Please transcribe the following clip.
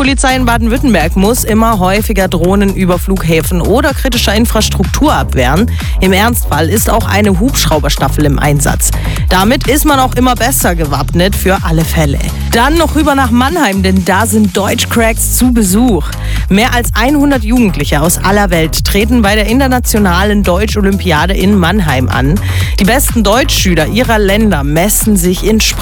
Polizei in Baden-Württemberg muss immer häufiger Drohnen über Flughäfen oder kritischer Infrastruktur abwehren. Im Ernstfall ist auch eine Hubschrauberstaffel im Einsatz. Damit ist man auch immer besser gewappnet für alle Fälle. Dann noch rüber nach Mannheim, denn da sind Deutschcracks zu Besuch. Mehr als 100 Jugendliche aus aller Welt treten bei der internationalen Deutsch-Olympiade in Mannheim an. Die besten Deutschschüler ihrer Länder messen sich in